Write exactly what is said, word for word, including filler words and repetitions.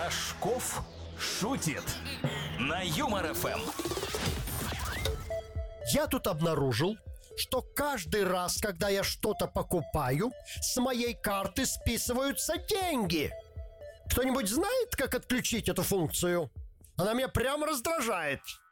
Рожков шутит на Юмор ФМ. Я тут обнаружил, что каждый раз, когда я что-то покупаю, с моей карты списываются деньги. Кто-нибудь знает, как отключить эту функцию? Она меня прямо раздражает.